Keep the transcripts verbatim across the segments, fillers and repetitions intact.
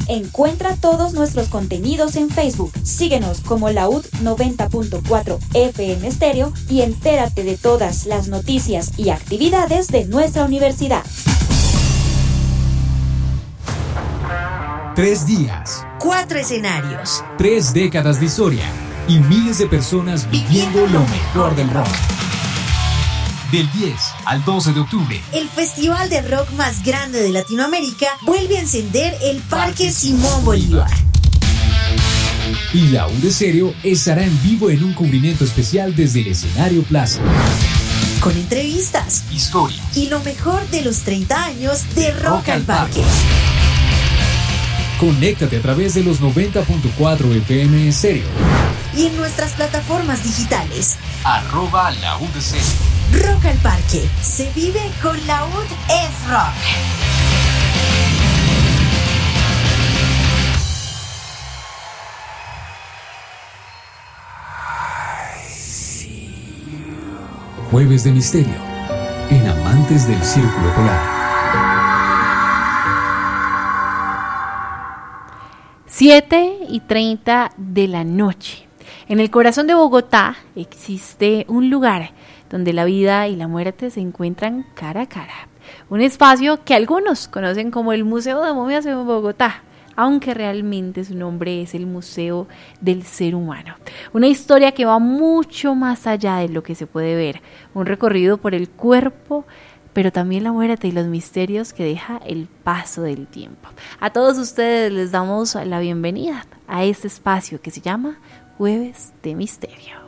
Encuentra todos nuestros contenidos en Facebook. Síguenos como Laúd noventa punto cuatro F M Estéreo y entérate de todas las noticias y actividades de nuestra universidad. Tres días. Cuatro escenarios. Tres décadas de historia. Y miles de personas viviendo lo mejor del rock. Del diez al doce de octubre. El festival de rock más grande de Latinoamérica vuelve a encender el Parque Simón Bolívar. Y Laúd Estéreo estará en vivo en un cubrimiento especial desde el escenario Plaza. Con entrevistas, historias y lo mejor de los treinta años de Rock, rock al Parque. Conéctate a través de los noventa punto cuatro F M Estéreo. Y en nuestras plataformas digitales. Arroba Laúd Estéreo. Rock al Parque. Se vive con Laúd es rock. Jueves de Misterio en Amantes del Círculo Polar. siete y treinta de la noche. En el corazón de Bogotá existe un lugar donde la vida y la muerte se encuentran cara a cara. Un espacio que algunos conocen como el Museo de Momias en Bogotá, aunque realmente su nombre es el Museo del Ser Humano. Una historia que va mucho más allá de lo que se puede ver. Un recorrido por el cuerpo, pero también la muerte y los misterios que deja el paso del tiempo. A todos ustedes les damos la bienvenida a este espacio que se llama Jueves de Misterio.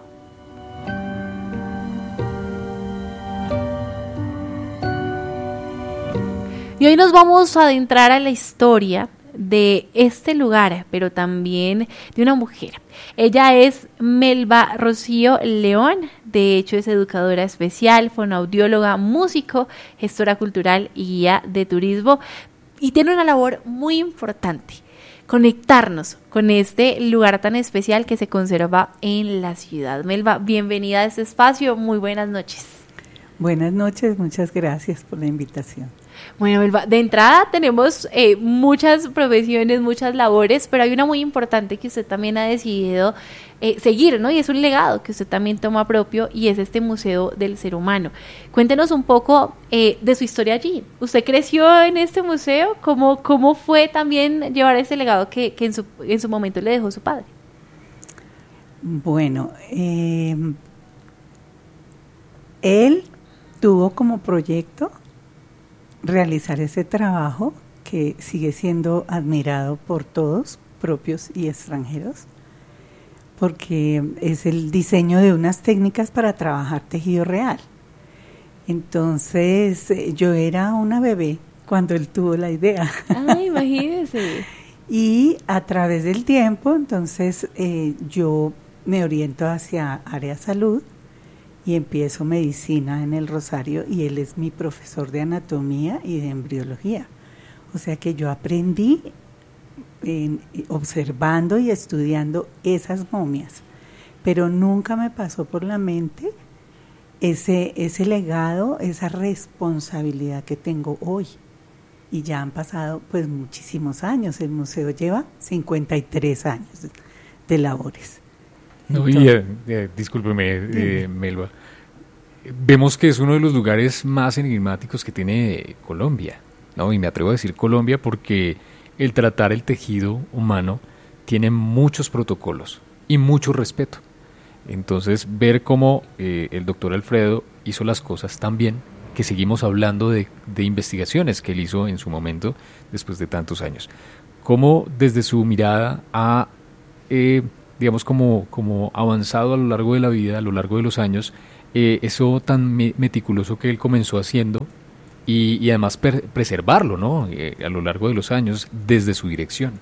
Y hoy nos vamos a adentrar a la historia de este lugar, pero también de una mujer. Ella es Melba Rocío León, de hecho es educadora especial, fonoaudióloga, músico, gestora cultural y guía de turismo, y tiene una labor muy importante: conectarnos con este lugar tan especial que se conserva en la ciudad. Melba, bienvenida a este espacio, muy buenas noches. Buenas noches, muchas gracias por la invitación. Bueno, Melba, de entrada tenemos eh, muchas profesiones, muchas labores, pero hay una muy importante que usted también ha decidido eh, seguir, ¿no? Y es un legado que usted también toma propio, y es este Museo del Ser Humano. Cuéntenos un poco eh, de su historia allí. ¿Usted creció en este museo? ¿Cómo, cómo fue también llevar ese legado que, que en, su, en su momento le dejó su padre? Bueno, eh, él tuvo como proyecto realizar ese trabajo que sigue siendo admirado por todos, propios y extranjeros, porque es el diseño de unas técnicas para trabajar tejido real. Entonces, yo era una bebé cuando él tuvo la idea. ¡Ay, imagínese! Y a través del tiempo, entonces, eh, yo me oriento hacia área salud, y empiezo medicina en el Rosario, y él es mi profesor de anatomía y de embriología. O sea que yo aprendí en, observando y estudiando esas momias, pero nunca me pasó por la mente ese, ese legado, esa responsabilidad que tengo hoy. Y ya han pasado pues muchísimos años, el museo lleva cincuenta y tres años de, de labores. No, y, eh, eh, discúlpeme, eh, Melba. Vemos que es uno de los lugares más enigmáticos que tiene Colombia, ¿no? Y me atrevo a decir Colombia porque el tratar el tejido humano tiene muchos protocolos y mucho respeto. Entonces, ver cómo eh, el doctor Alfredo hizo las cosas tan bien, que seguimos hablando de, de investigaciones que él hizo en su momento, después de tantos años. Cómo desde su mirada ha... Eh, digamos, como, como avanzado a lo largo de la vida, a lo largo de los años, eh, eso tan me- meticuloso que él comenzó haciendo, y, y además per- preservarlo, ¿no? Eh, a lo largo de los años, desde su dirección.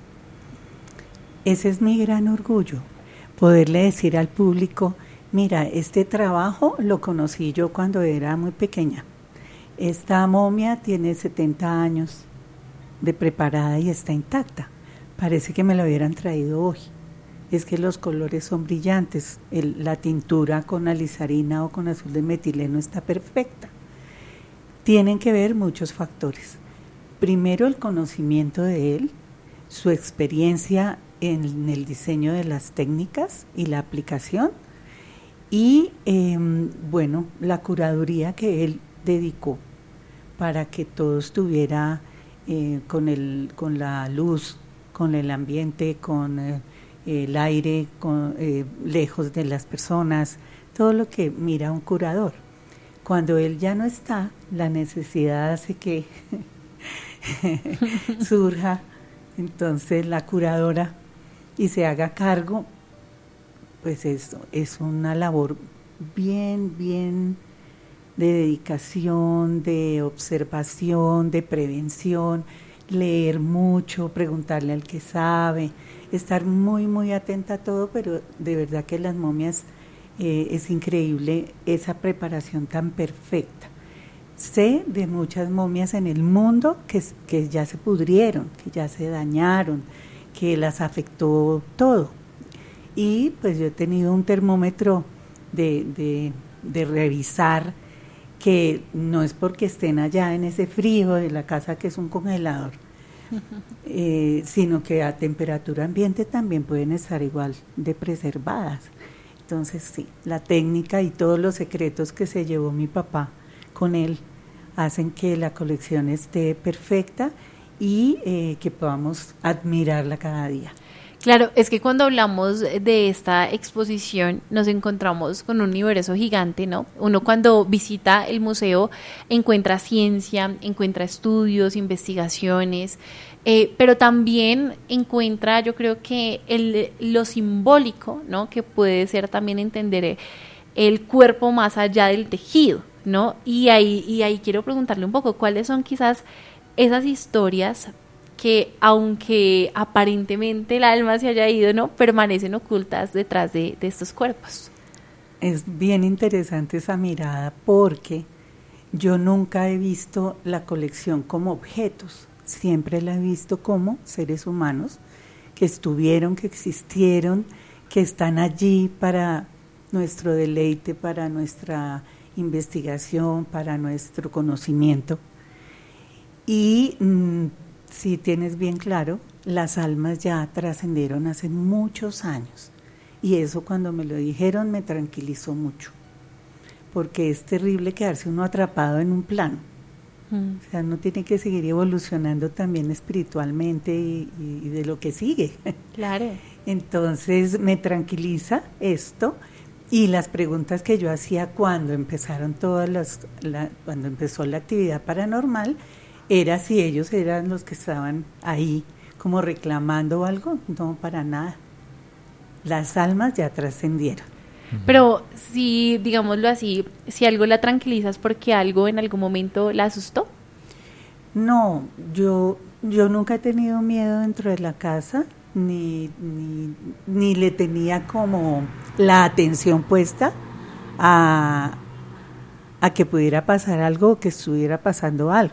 Ese es mi gran orgullo, poderle decir al público, mira, este trabajo lo conocí yo cuando era muy pequeña. Esta momia tiene setenta años de preparada y está intacta. Parece que me la hubieran traído hoy. Es que los colores son brillantes, el, la tintura con alizarina o con azul de metileno está perfecta. Tienen que ver muchos factores. Primero, el conocimiento de él, su experiencia en el diseño de las técnicas y la aplicación, y eh, bueno, la curaduría que él dedicó para que todo estuviera eh, con, el, con la luz, con el ambiente, con eh, el aire, con, eh, lejos de las personas, todo lo que mira un curador. Cuando él ya no está, la necesidad hace que surja entonces la curadora y se haga cargo. Pues esto es una labor bien, bien de dedicación, de observación, de prevención, leer mucho, preguntarle al que sabe, estar muy, muy atenta a todo, pero de verdad que las momias eh, es increíble esa preparación tan perfecta. Sé de muchas momias en el mundo que, que ya se pudrieron, que ya se dañaron, que las afectó todo. Y pues yo he tenido un termómetro de, de, de revisar, que no es porque estén allá en ese frío de la casa que es un congelador, eh, sino que a temperatura ambiente también pueden estar igual de preservadas. Entonces sí, la técnica y todos los secretos que se llevó mi papá con él hacen que la colección esté perfecta y eh, que podamos admirarla cada día. Claro, es que cuando hablamos de esta exposición nos encontramos con un universo gigante, ¿no? Uno cuando visita el museo encuentra ciencia, encuentra estudios, investigaciones, eh, pero también encuentra, yo creo que el, lo simbólico, ¿no? Que puede ser también entender el cuerpo más allá del tejido, ¿no? Y ahí, y ahí quiero preguntarle un poco, ¿cuáles son quizás esas historias que aunque aparentemente el alma se haya ido, ¿no?, permanecen ocultas detrás de, de estos cuerpos? Es bien interesante esa mirada, porque yo nunca he visto la colección como objetos, siempre la he visto como seres humanos que estuvieron, que existieron, que están allí para nuestro deleite, para nuestra investigación, para nuestro conocimiento. Y mmm, si tienes bien claro, las almas ya trascendieron hace muchos años, y eso cuando me lo dijeron me tranquilizó mucho, porque es terrible quedarse uno atrapado en un plano. Mm. O sea, uno tiene que seguir evolucionando también espiritualmente y, y de lo que sigue. Claro. Entonces me tranquiliza esto, y las preguntas que yo hacía cuando empezaron todas las, la, cuando empezó la actividad paranormal, era si ellos eran los que estaban ahí como reclamando algo. No, para nada. Las almas ya trascendieron. Pero si, digámoslo así, si algo la tranquiliza es porque algo en algún momento la asustó. No, yo, yo nunca he tenido miedo dentro de la casa, ni, ni, ni le tenía como la atención puesta a, a que pudiera pasar algo o que estuviera pasando algo.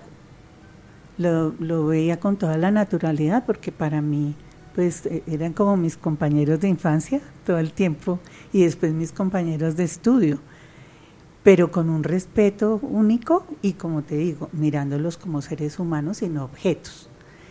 Lo, lo veía con toda la naturalidad, porque para mí pues eran como mis compañeros de infancia todo el tiempo, y después mis compañeros de estudio, pero con un respeto único y, como te digo, mirándolos como seres humanos y no objetos.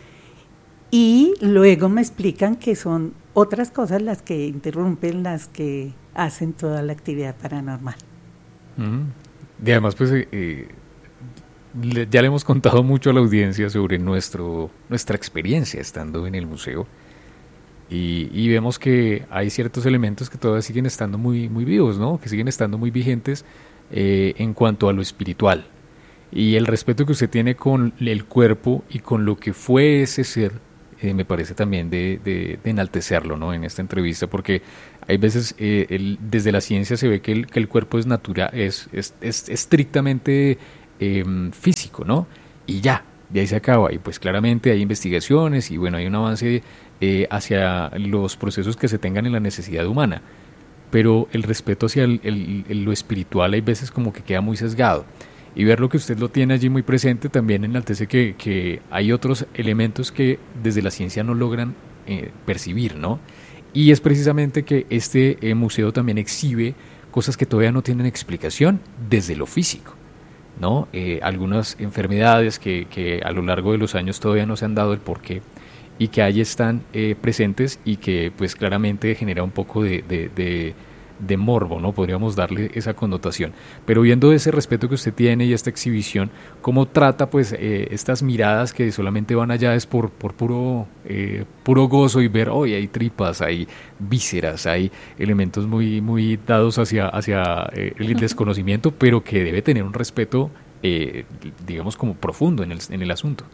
Y luego me explican que son otras cosas las que interrumpen, las que hacen toda la actividad paranormal. Mm. Y además pues eh, le, ya le hemos contado mucho a la audiencia sobre nuestro nuestra experiencia estando en el museo, y, y vemos que hay ciertos elementos que todavía siguen estando muy, muy vivos, ¿no? Que siguen estando muy vigentes eh, en cuanto a lo espiritual, y el respeto que usted tiene con el cuerpo y con lo que fue ese ser. Eh, me parece también de, de, de enaltecerlo, ¿no?, en esta entrevista, porque hay veces eh, el, desde la ciencia se ve que el, que el cuerpo es natural, es, es, es estrictamente eh, físico, ¿no? Y ya, de ahí se acaba. Y pues claramente hay investigaciones y bueno, hay un avance eh, hacia los procesos que se tengan en la necesidad humana, pero el respeto hacia el, el, el, lo espiritual hay veces como que queda muy sesgado. Y ver lo que usted lo tiene allí muy presente también enaltece que, que hay otros elementos que desde la ciencia no logran eh, percibir, ¿no? Y es precisamente que este eh, museo también exhibe cosas que todavía no tienen explicación desde lo físico, ¿no? Eh, algunas enfermedades que, que a lo largo de los años todavía no se han dado el porqué, y que ahí están eh, presentes y que pues claramente genera un poco de, de, de, de morbo, ¿no? Podríamos darle esa connotación. Pero viendo ese respeto que usted tiene y esta exhibición, ¿cómo trata pues eh, estas miradas que solamente van allá es por, por puro, eh, puro gozo y ver, hoy oh, hay tripas, hay vísceras, hay elementos muy, muy dados hacia, hacia eh, el desconocimiento, pero que debe tener un respeto, eh, digamos, como profundo en el, en el asunto?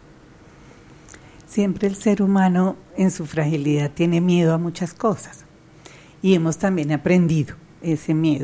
Siempre el ser humano en su fragilidad tiene miedo a muchas cosas y hemos también aprendido ese miedo.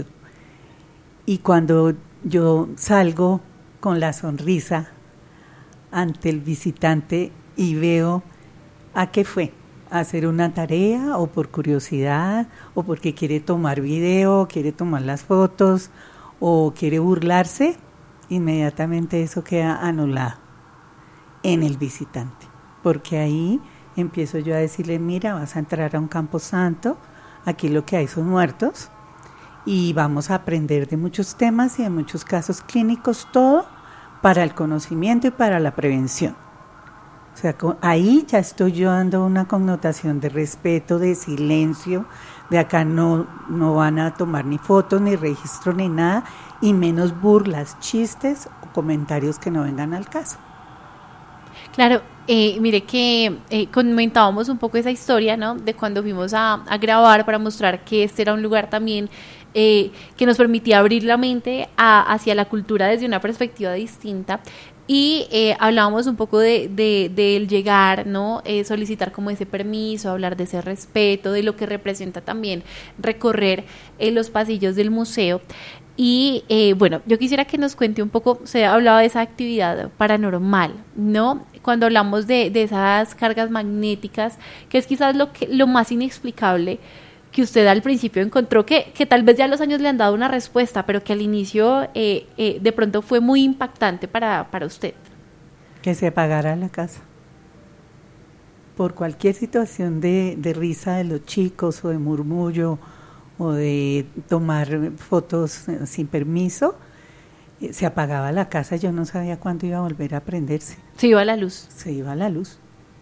Y cuando yo salgo con la sonrisa ante el visitante y veo a qué fue, a hacer una tarea o por curiosidad o porque quiere tomar video, quiere tomar las fotos o quiere burlarse, inmediatamente eso queda anulado en el visitante. Porque ahí empiezo yo a decirle, mira, vas a entrar a un camposanto, aquí lo que hay son muertos, y vamos a aprender de muchos temas y de muchos casos clínicos, todo para el conocimiento y para la prevención. O sea, ahí ya estoy yo dando una connotación de respeto, de silencio, de acá no, no van a tomar ni fotos, ni registro, ni nada, y menos burlas, chistes o comentarios que no vengan al caso. Claro, eh, mire que eh, comentábamos un poco esa historia, ¿no? De cuando fuimos a, a grabar para mostrar que este era un lugar también eh, que nos permitía abrir la mente a, hacia la cultura desde una perspectiva distinta. Y eh, hablábamos un poco de, de, de el llegar, ¿no? Eh, solicitar como ese permiso, hablar de ese respeto, de lo que representa también recorrer eh, los pasillos del museo. Y eh, bueno, yo quisiera que nos cuente un poco, se ha hablado de esa actividad paranormal, ¿no? Cuando hablamos de, de esas cargas magnéticas, que es quizás lo, que, lo más inexplicable que usted al principio encontró, que, que tal vez ya los años le han dado una respuesta, pero que al inicio eh, eh, de pronto fue muy impactante para, para usted. Que se apagara la casa. Por cualquier situación de, de risa de los chicos o de murmullo, o de tomar fotos sin permiso, se apagaba la casa, yo no sabía cuándo iba a volver a prenderse. Se iba la luz. Se iba la luz.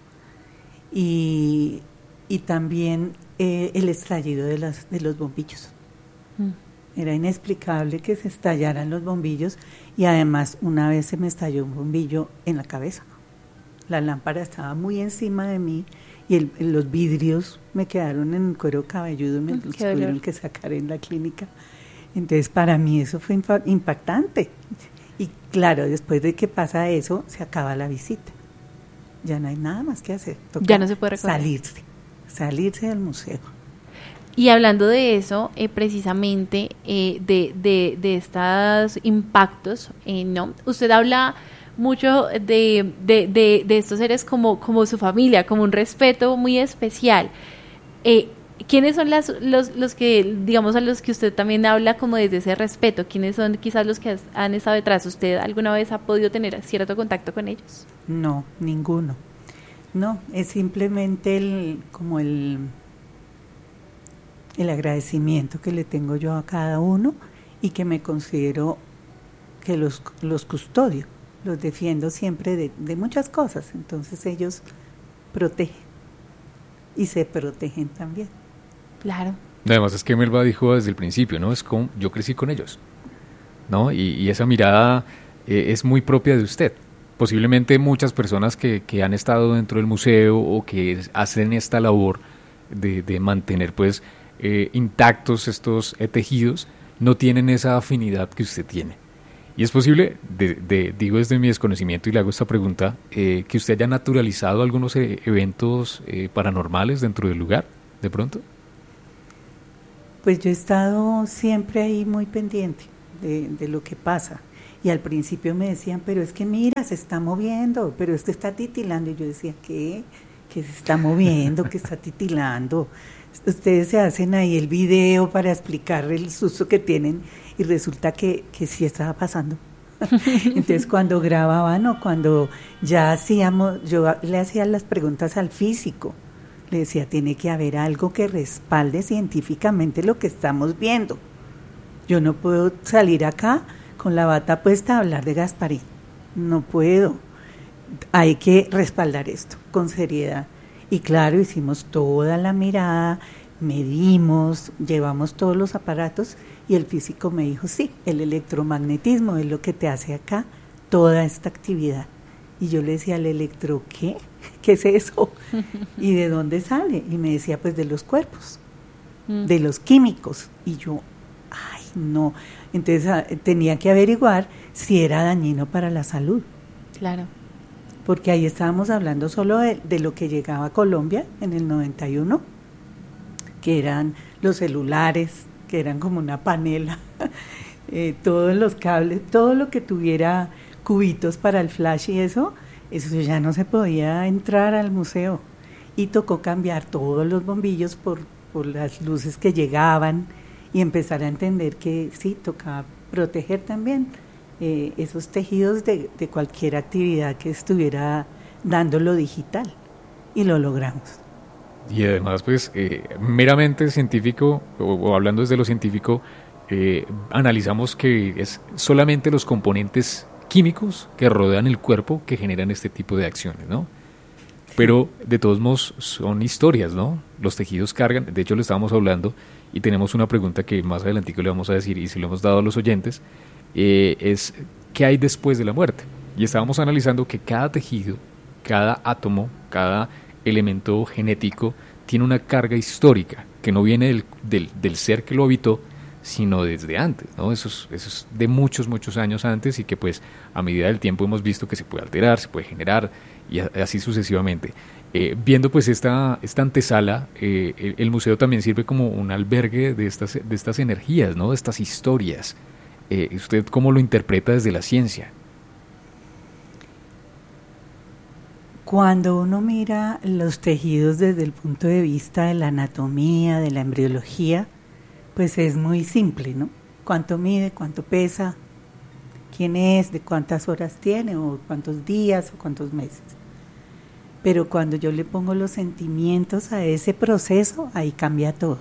Y, y también eh, el estallido de, las, de los bombillos. Mm. Era inexplicable que se estallaran los bombillos y además una vez se me estalló un bombillo en la cabeza. La lámpara estaba muy encima de mí y el, los vidrios me quedaron en el cuero cabelludo y me los tuvieron que sacar en la clínica. Entonces para mí eso fue impactante. Y claro, después de que pasa eso, se acaba la visita. Ya no hay nada más que hacer. Toca ya no se puede recorrer. Salirse, salirse del museo. Y hablando de eso, eh, precisamente eh, de, de, de estos impactos, eh, ¿no? Usted habla mucho de, de, de, de estos seres como, como su familia, como un respeto muy especial. Eh, ¿Quiénes son las, los, los que, digamos, a los que usted también habla como desde ese respeto? ¿Quiénes son quizás los que han estado detrás? ¿Usted alguna vez ha podido tener cierto contacto con ellos? No, ninguno. No, es simplemente el, como el, el agradecimiento que le tengo yo a cada uno y que me considero que los, los custodio. Los defiendo siempre de, de muchas cosas, entonces ellos protegen y se protegen también. Claro. Además es que Melba dijo desde el principio, ¿no? Es como yo crecí con ellos, ¿no? Y, y esa mirada eh, es muy propia de usted. Posiblemente muchas personas que, que han estado dentro del museo o que hacen esta labor de, de mantener pues eh, intactos estos eh, tejidos no tienen esa afinidad que usted tiene. Y es posible, de, de, digo desde mi desconocimiento y le hago esta pregunta, eh, que usted haya naturalizado algunos eh, eventos eh, paranormales dentro del lugar, de pronto. Pues yo he estado siempre ahí muy pendiente de, de lo que pasa. Y al principio me decían, pero es que mira, se está moviendo, pero esto está titilando. Y yo decía, ¿qué? ¿Qué se está moviendo? ¿Qué está titilando? Ustedes se hacen ahí el video para explicar el susto que tienen y resulta que, que sí estaba pasando. Entonces cuando grababan o cuando ya hacíamos, yo le hacía las preguntas al físico, le decía, tiene que haber algo que respalde científicamente lo que estamos viendo. Yo no puedo salir acá con la bata puesta a hablar de Gasparín, no puedo. Hay que respaldar esto con seriedad. Y claro, hicimos toda la mirada, medimos, llevamos todos los aparatos y el físico me dijo, sí, el electromagnetismo es lo que te hace acá toda esta actividad. Y yo le decía, ¿el electro qué? ¿Qué es eso? ¿Y de dónde sale? Y me decía, pues de los cuerpos, mm. de los químicos. Y yo, ay, no. Entonces a, tenía que averiguar si era dañino para la salud. Claro. Porque ahí estábamos hablando solo de, de lo que llegaba a Colombia en el noventa y uno, que eran los celulares, que eran como una panela, eh, todos los cables, todo lo que tuviera cubitos para el flash y eso, eso ya no se podía entrar al museo. Y tocó cambiar todos los bombillos por, por las luces que llegaban y empezar a entender que sí, tocaba proteger también eh, esos tejidos de, de cualquier actividad que estuviera dando lo digital. Y lo logramos. Y además, pues, eh, meramente científico, o, o hablando desde lo científico, eh, analizamos que es solamente los componentes químicos que rodean el cuerpo que generan este tipo de acciones, ¿no? Sí. Pero de todos modos son historias, ¿no? Los tejidos cargan, de hecho lo estábamos hablando y tenemos una pregunta que más adelantico le vamos a decir y se lo hemos dado a los oyentes, eh, es ¿qué hay después de la muerte? Y estábamos analizando que cada tejido, cada átomo, cada elemento genético tiene una carga histórica que no viene del, del, del ser que lo habitó, sino desde antes, ¿no? Eso es, eso es de muchos, muchos años antes y que pues a medida del tiempo hemos visto que se puede alterar, se puede generar y así sucesivamente. Eh, viendo pues esta, esta antesala, eh, el, el museo también sirve como un albergue de estas, de estas energías, ¿no? De estas historias. Eh, ¿Usted cómo lo interpreta desde la ciencia? Cuando uno mira los tejidos desde el punto de vista de la anatomía, de la embriología, pues es muy simple, ¿no? ¿Cuánto mide, cuánto pesa, quién es, de cuántas horas tiene, o cuántos días, o cuántos meses? Pero cuando yo le pongo los sentimientos a ese proceso, ahí cambia todo.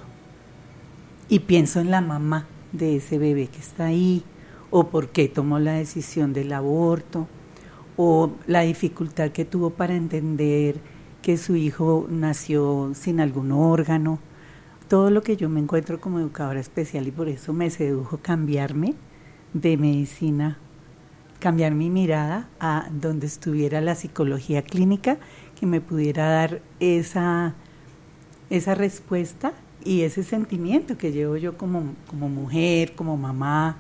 Y pienso en la mamá de ese bebé que está ahí, o por qué tomó la decisión del aborto, o la dificultad que tuvo para entender que su hijo nació sin algún órgano. Todo lo que yo me encuentro como educadora especial y por eso me sedujo cambiarme de medicina, cambiar mi mirada a donde estuviera la psicología clínica que me pudiera dar esa, esa respuesta y ese sentimiento que llevo yo como, como mujer, como mamá,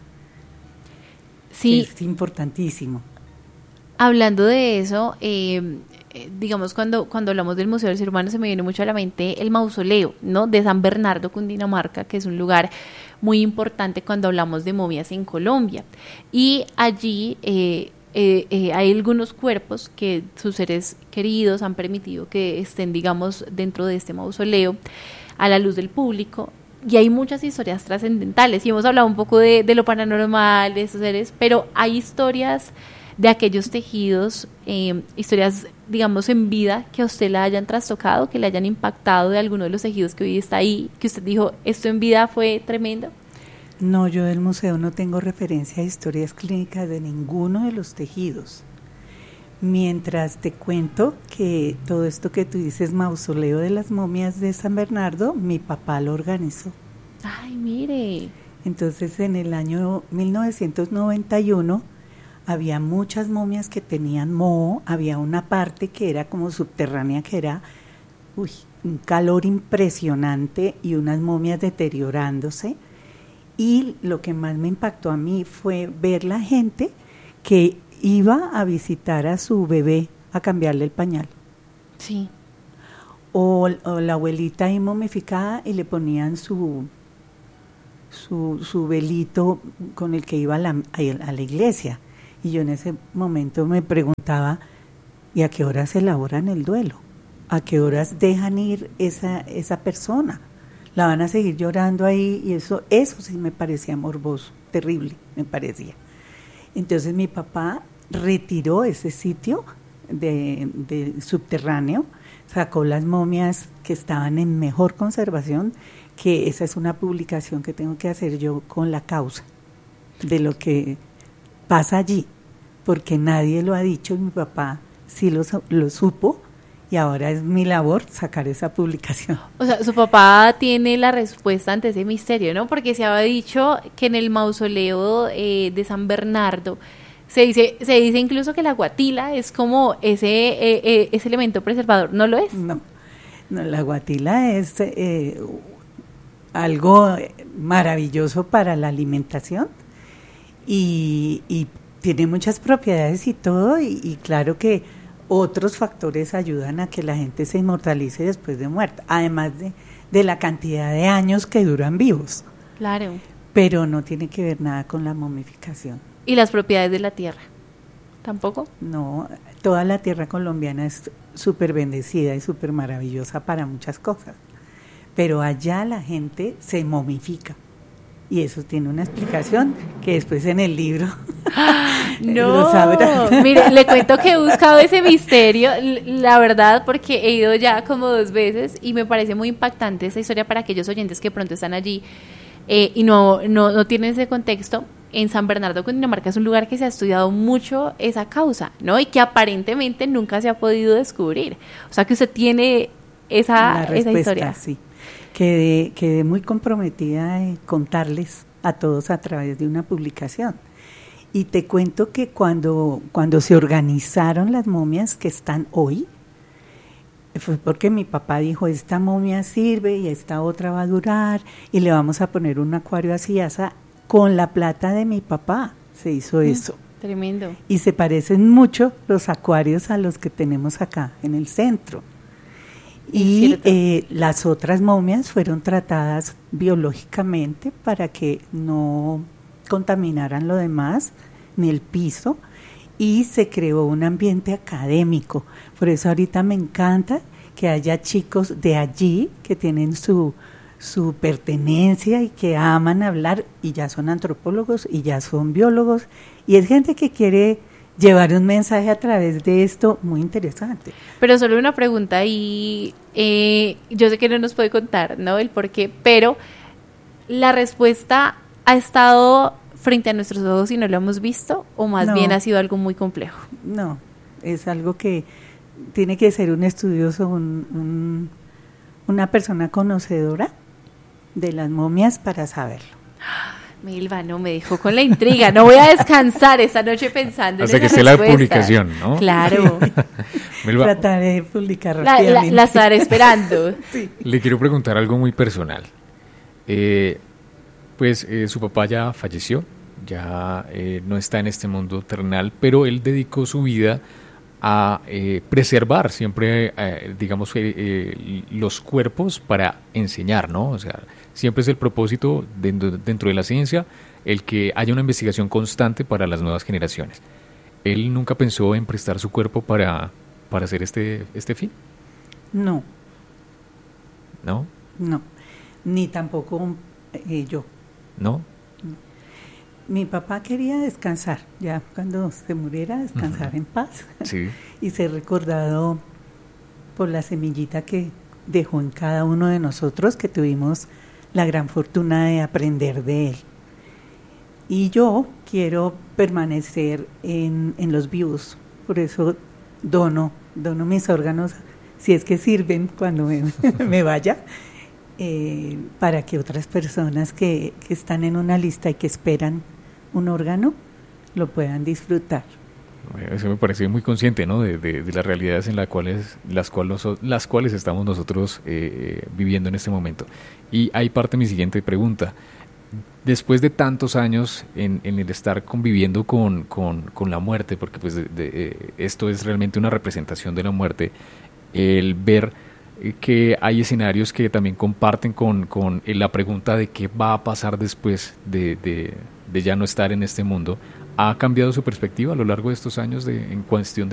sí. Que es importantísimo. Hablando de eso, eh, digamos, cuando, cuando hablamos del Museo del Ser Humano se me viene mucho a la mente el mausoleo, ¿no? De San Bernardo, Cundinamarca, que es un lugar muy importante cuando hablamos de momias en Colombia. Y allí eh, eh, eh, hay algunos cuerpos que sus seres queridos han permitido que estén, digamos, dentro de este mausoleo a la luz del público. Y hay muchas historias trascendentales. Y hemos hablado un poco de, de lo paranormal, de esos seres, pero hay historias de aquellos tejidos, eh, historias, digamos, en vida que a usted la hayan trastocado, que le hayan impactado de alguno de los tejidos que hoy está ahí, que usted dijo, esto en vida fue tremendo. No, yo del museo no tengo referencia a historias clínicas de ninguno de los tejidos. Mientras te cuento que todo esto que tú dices, mausoleo de las momias de San Bernardo, mi papá lo organizó. Ay, mire. Entonces, en el año mil novecientos noventa y uno, había muchas momias que tenían moho, había una parte que era como subterránea, que era uy, un calor impresionante y unas momias deteriorándose. Y lo que más me impactó a mí fue ver la gente que iba a visitar a su bebé a cambiarle el pañal. Sí. O, o la abuelita ahí momificada y le ponían su, su, su velito con el que iba a la, a la iglesia. Y yo en ese momento me preguntaba, ¿y a qué horas elaboran el duelo? ¿A qué horas dejan ir esa, esa persona? La van a seguir llorando ahí y eso, eso sí me parecía morboso, terrible me parecía. Entonces mi papá retiró ese sitio de, de subterráneo, sacó las momias que estaban en mejor conservación, que esa es una publicación que tengo que hacer yo con la causa de lo que pasa allí, porque nadie lo ha dicho y mi papá sí lo, lo supo y ahora es mi labor sacar esa publicación. O sea, su papá tiene la respuesta ante ese misterio, ¿no? Porque se había dicho que en el mausoleo eh, de San Bernardo se dice se dice incluso que la guatila es como ese eh, eh, ese elemento preservador, ¿no lo es? No, no la guatila es eh, algo maravilloso para la alimentación y, y tiene muchas propiedades y todo, y, y claro que otros factores ayudan a que la gente se inmortalice después de muerta, además de, de la cantidad de años que duran vivos. Claro. Pero no tiene que ver nada con la momificación. ¿Y las propiedades de la tierra? ¿Tampoco? No, toda la tierra colombiana es súper bendecida y súper maravillosa para muchas cosas, pero allá la gente se momifica. Y eso tiene una explicación que después en el libro no, lo sabrá. Mire, le cuento que he buscado ese misterio, la verdad, porque he ido ya como dos veces y me parece muy impactante esa historia para aquellos oyentes que pronto están allí eh, y no, no, no tienen ese contexto. En San Bernardo, Cundinamarca, es un lugar que se ha estudiado mucho esa causa, ¿no? Y que aparentemente nunca se ha podido descubrir. O sea que usted tiene esa, esa historia. Sí. Quedé, quedé muy comprometida en contarles a todos a través de una publicación. Y te cuento que cuando, cuando se organizaron las momias que están hoy, fue porque mi papá dijo, esta momia sirve y esta otra va a durar, y le vamos a poner un acuario así, asa, con la plata de mi papá se hizo mm, eso. Tremendo. Y se parecen mucho los acuarios a los que tenemos acá en el centro. Y eh, las otras momias fueron tratadas biológicamente para que no contaminaran lo demás, ni el piso, y se creó un ambiente académico. Por eso ahorita me encanta que haya chicos de allí que tienen su, su pertenencia y que aman hablar, y ya son antropólogos y ya son biólogos, y es gente que quiere llevar un mensaje a través de esto muy interesante. Pero solo una pregunta, y eh, yo sé que no nos puede contar, ¿no?, el por qué, pero la respuesta ha estado frente a nuestros ojos y no lo hemos visto, o más no, bien ha sido algo muy complejo. No, es algo que tiene que ser un estudioso, un, un, una persona conocedora de las momias para saberlo. Milva, no, me dejó con la intriga, no voy a descansar esta noche pensando hasta en esa que esté la respuesta. publicación, ¿no? Claro. Milva, trataré de publicar la, rápidamente. la, la estaré esperando. Sí. Le quiero preguntar algo muy personal. Eh, pues eh, su papá ya falleció, ya eh, no está en este mundo terrenal, pero él dedicó su vida a eh, preservar siempre, eh, digamos, eh, eh, los cuerpos para enseñar, ¿no? O sea, siempre es el propósito dentro, dentro de la ciencia el que haya una investigación constante para las nuevas generaciones. ¿Él nunca pensó en prestar su cuerpo para, para hacer este, este fin? No. ¿No? No, ni tampoco eh, yo. ¿No? Mi papá quería descansar, ya cuando se muriera, descansar uh-huh. en paz. Sí. Y ser recordado por la semillita que dejó en cada uno de nosotros, que tuvimos la gran fortuna de aprender de él. Y yo quiero permanecer en, en los vivos, por eso dono, dono mis órganos, si es que sirven cuando me, me vaya, eh, para que otras personas que, que están en una lista y que esperan un órgano lo puedan disfrutar. Eso me parece muy consciente, ¿no? De, de, de las realidades en las cuales, las cuales, las cuales estamos nosotros eh, viviendo en este momento. Y ahí parte mi siguiente pregunta. Después de tantos años en, en el estar conviviendo con, con, con la muerte, porque pues de, de, eh, esto es realmente una representación de la muerte, el ver eh, que hay escenarios que también comparten con, con eh, la pregunta de qué va a pasar después de, de, de ya no estar en este mundo, ¿ha cambiado su perspectiva a lo largo de estos años de, en cuestión de